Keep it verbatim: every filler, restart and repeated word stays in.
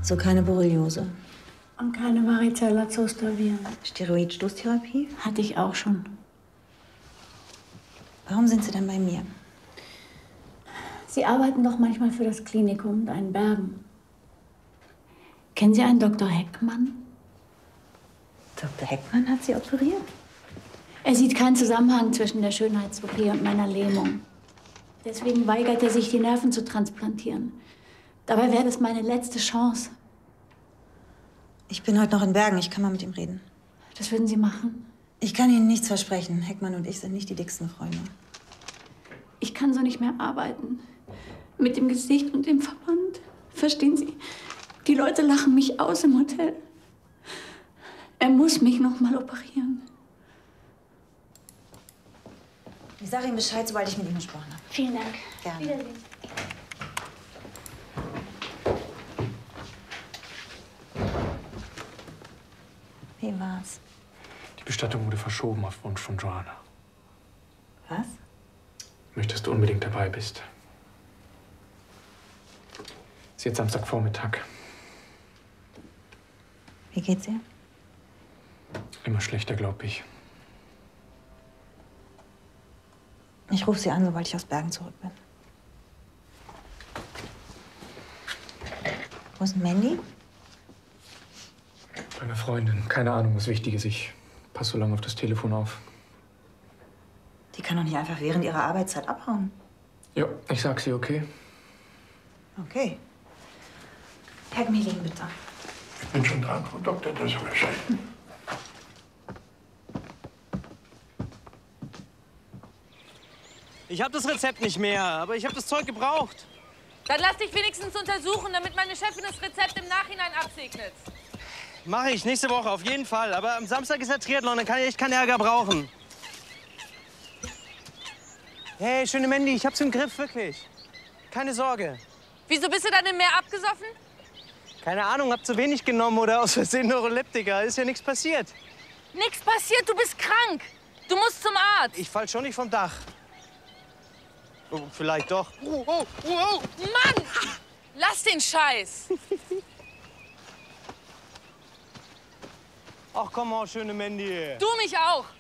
So keine Borreliose. Und keine Varicella Zoster Viren. Steroidstoßtherapie? Hatte ich auch schon. Warum sind Sie denn bei mir? Sie arbeiten doch manchmal für das Klinikum da in Bergen. Kennen Sie einen Doktor Heckmann? Doktor Heckmann hat Sie operiert? Er sieht keinen Zusammenhang zwischen der Schönheits-O P und meiner Lähmung. Deswegen weigert er sich, die Nerven zu transplantieren. Dabei wäre das meine letzte Chance. Ich bin heute noch in Bergen. Ich kann mal mit ihm reden. Das würden Sie machen? Ich kann Ihnen nichts versprechen. Heckmann und ich sind nicht die dicksten Freunde. Ich kann so nicht mehr arbeiten. Mit dem Gesicht und dem Verband. Verstehen Sie? Die Leute lachen mich aus im Hotel. Er muss mich noch mal operieren. Ich sage ihm Bescheid, sobald ich mit ihm gesprochen habe. Vielen Dank. Gerne. Wiedersehen. Wie war's? Die Bestattung wurde verschoben auf Wunsch von Joanna. Was? Möchtest du unbedingt dabei bist. Ist jetzt Samstagvormittag. Wie geht's ihr? Immer schlechter, glaube ich. Ich rufe Sie an, sobald ich aus Bergen zurück bin. Wo ist Mandy? Meine Freundin. Keine Ahnung, was wichtig ist. Ich passe so lange auf das Telefon auf. Die kann doch nicht einfach während ihrer Arbeitszeit abhauen. Ja, ich sag's ihr, okay? Okay. Herr Gmelin, bitte. Ich bin schon dran, Frau Doktor, das ist aber schön. Ich habe das Rezept nicht mehr, aber ich habe das Zeug gebraucht. Dann lass dich wenigstens untersuchen, damit meine Chefin das Rezept im Nachhinein absegnet. Mache ich nächste Woche auf jeden Fall. Aber am Samstag ist der Triathlon, dann kann ich echt keinen Ärger brauchen. Hey, schöne Mandy, ich hab's im Griff, wirklich. Keine Sorge. Wieso bist du dann im Meer abgesoffen? Keine Ahnung, hab zu wenig genommen oder aus Versehen Neuroleptika. Ist ja nichts passiert. Nichts passiert, du bist krank. Du musst zum Arzt. Ich fall schon nicht vom Dach. Oh, vielleicht doch. Oh, oh, oh. Mann! Lass den Scheiß. Ach komm mal, schöne Mandy. Du mich auch.